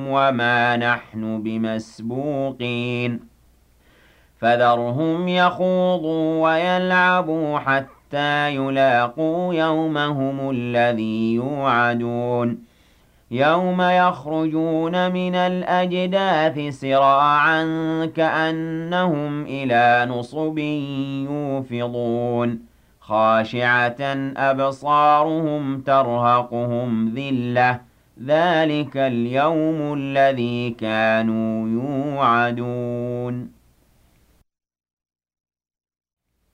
وما نحن بمسبوقين فذرهم يخوضوا ويلعبوا حتى يلاقوا يومهم الذي يوعدون يوم يخرجون من الأجداث سراعا كأنهم إلى نصب يوفضون خاشعة أبصارهم ترهقهم ذلة ذلك اليوم الذي كانوا يوعدون